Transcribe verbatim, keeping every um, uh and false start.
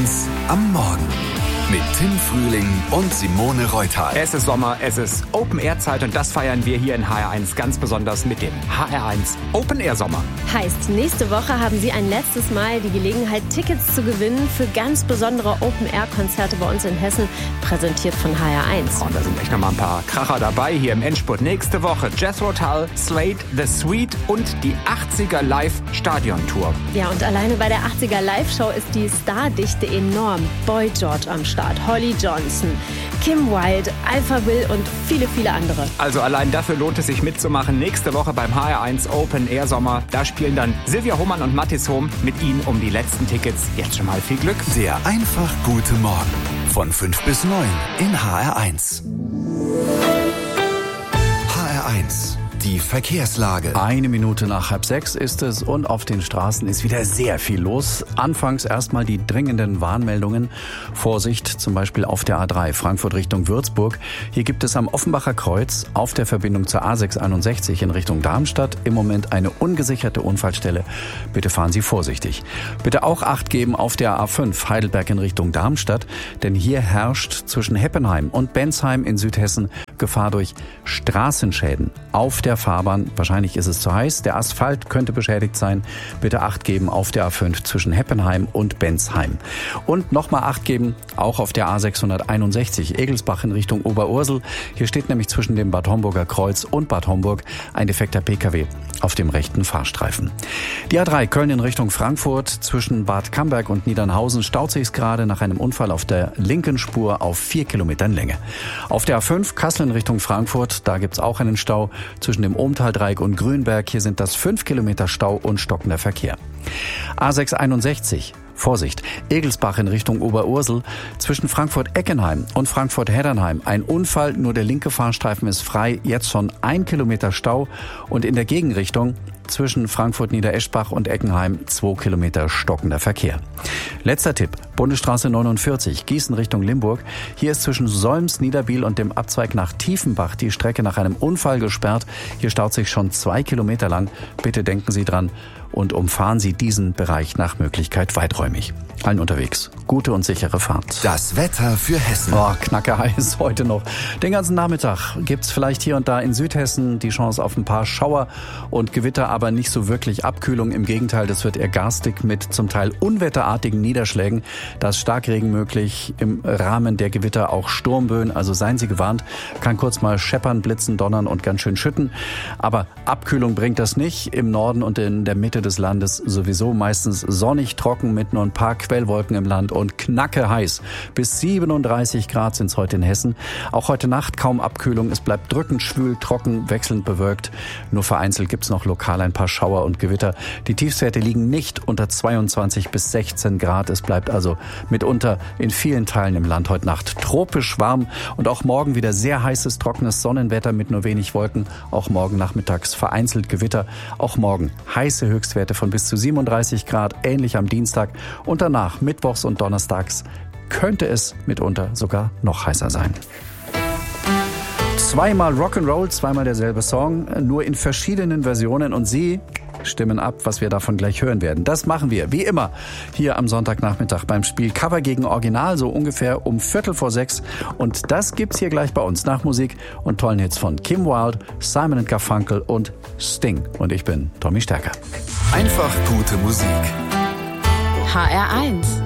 eins am Morgen mit Tim Frühling und Simone Reutal. Es ist Sommer, es ist Open-Air-Zeit und das feiern wir hier in H R eins ganz besonders mit dem H R eins Open-Air-Sommer. Heißt, nächste Woche haben Sie ein letztes Mal die Gelegenheit, Tickets zu gewinnen für ganz besondere Open-Air-Konzerte bei uns in Hessen, präsentiert von H R eins. Und da sind echt noch mal ein paar Kracher dabei hier im Endspurt. Nächste Woche Jethro Tull, Slade, The Sweet und die achtziger Live-Stadion-Tour. Ja, und alleine bei der achtziger Live-Show ist die Stardichte enorm. Boy George am Start, Holly Johnson, Kim Wilde, Alpha Will und viele, viele andere. Also allein dafür lohnt es sich mitzumachen. Nächste Woche beim H R eins Open Air Sommer. Da spielen dann Silvia Hohmann und Mathis Hohm mit Ihnen um die letzten Tickets. Jetzt schon mal viel Glück. Der einfach gute Morgen von fünf bis neun in H R eins. H R eins. Die Verkehrslage. Eine Minute nach halb sechs ist es und auf den Straßen ist wieder sehr viel los. Anfangs erstmal die dringenden Warnmeldungen. Vorsicht, zum Beispiel auf der A drei Frankfurt Richtung Würzburg. Hier gibt es am Offenbacher Kreuz auf der Verbindung zur A sechshunderteinundsechzig in Richtung Darmstadt im Moment eine ungesicherte Unfallstelle. Bitte fahren Sie vorsichtig. Bitte auch Acht geben auf der A fünf Heidelberg in Richtung Darmstadt, denn hier herrscht zwischen Heppenheim und Bensheim in Südhessen Gefahr durch Straßenschäden auf der Fahrbahn. Wahrscheinlich ist es zu heiß. Der Asphalt könnte beschädigt sein. Bitte Acht geben auf der A fünf zwischen Heppenheim und Bensheim. Und nochmal Acht geben, auch auf der A sechshunderteinundsechzig Egelsbach in Richtung Oberursel. Hier steht nämlich zwischen dem Bad Homburger Kreuz und Bad Homburg ein defekter P K W auf dem rechten Fahrstreifen. Die A drei Köln in Richtung Frankfurt zwischen Bad Camberg und Niedernhausen staut sich gerade nach einem Unfall auf der linken Spur auf vier Kilometern Länge. Auf der A fünf Kassel in Richtung Frankfurt, da gibt's auch einen Stau zwischen dem Ohmtaldreieck und Grünberg. Hier sind das fünf Kilometer Stau und stockender Verkehr. A sechshunderteinundsechzig. Vorsicht, Egelsbach in Richtung Oberursel, zwischen Frankfurt-Eckenheim und Frankfurt-Heddernheim. Ein Unfall, nur der linke Fahrstreifen ist frei, jetzt schon ein Kilometer Stau und in der Gegenrichtung zwischen Frankfurt-Niedereschbach und Eckenheim zwei Kilometer stockender Verkehr. Letzter Tipp, Bundesstraße neunundvierzig, Gießen Richtung Limburg. Hier ist zwischen Solms, Niederbiel und dem Abzweig nach Tiefenbach die Strecke nach einem Unfall gesperrt. Hier staut sich schon zwei Kilometer lang. Bitte denken Sie dran und umfahren Sie diesen Bereich nach Möglichkeit weiträumig. Allen unterwegs gute und sichere Fahrt. Das Wetter für Hessen. Oh, knacke heiß heute noch. Den ganzen Nachmittag gibt's vielleicht hier und da in Südhessen die Chance auf ein paar Schauer und Gewitter, aber nicht so wirklich Abkühlung. Im Gegenteil, das wird eher garstig mit zum Teil unwetterartigen Niederschlägen. Da ist Starkregen möglich, im Rahmen der Gewitter auch Sturmböen. Also seien Sie gewarnt, kann kurz mal scheppern, blitzen, donnern und ganz schön schütten. Aber Abkühlung bringt das nicht. Im Norden und in der Mitte des Landes sowieso meistens sonnig, trocken mit nur ein paar Quellwolken im Land und knacke heiß. Bis siebenunddreißig Grad sind es heute in Hessen. Auch heute Nacht kaum Abkühlung. Es bleibt drückend, schwül, trocken, wechselnd bewölkt. Nur vereinzelt gibt es noch lokal ein paar Schauer und Gewitter. Die Tiefstwerte liegen nicht unter zweiundzwanzig bis sechzehn Grad. Es bleibt also mitunter in vielen Teilen im Land heute Nacht tropisch warm und auch morgen wieder sehr heißes, trockenes Sonnenwetter mit nur wenig Wolken. Auch morgen nachmittags vereinzelt Gewitter. Auch morgen heiße Höchstwerte von bis zu siebenunddreißig Grad, ähnlich am Dienstag. Und danach, mittwochs und donnerstags, könnte es mitunter sogar noch heißer sein. Zweimal Rock'n'Roll, zweimal derselbe Song, nur in verschiedenen Versionen und Sie stimmen ab, was wir davon gleich hören werden. Das machen wir, wie immer, hier am Sonntagnachmittag beim Spiel Cover gegen Original, so ungefähr um Viertel vor sechs. Und das gibt's hier gleich bei uns nach Musik und tollen Hits von Kim Wilde, Simon and Garfunkel und Sting. Und ich bin Tommy Stärker. Einfach gute Musik. H R eins